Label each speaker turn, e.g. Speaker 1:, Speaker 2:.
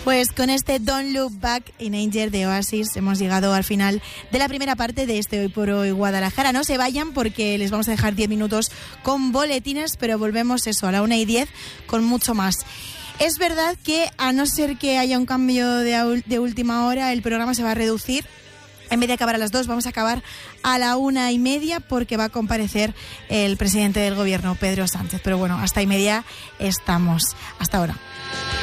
Speaker 1: Pues con este Don't Look Back in Anger de Oasis hemos llegado al final de la primera parte de este Hoy por Hoy Guadalajara. No se vayan porque les vamos a dejar 10 minutos con boletines, pero volvemos a la 1:10 con mucho más. Es verdad que a no ser que haya un cambio de última hora, el programa se va a reducir. En vez de acabar a las 2, vamos a acabar a la 1:30 porque va a comparecer el presidente del gobierno, Pedro Sánchez. Pero bueno, hasta 1:30 estamos. Hasta ahora.